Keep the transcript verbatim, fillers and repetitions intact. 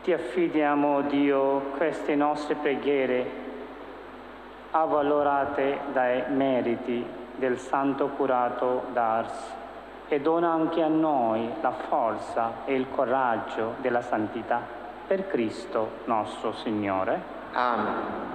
Ti affidiamo, Dio, queste nostre preghiere, avvalorate dai meriti del Santo Curato d'Ars, e dona anche a noi la forza e il coraggio della santità. Per Cristo nostro Signore. Amen.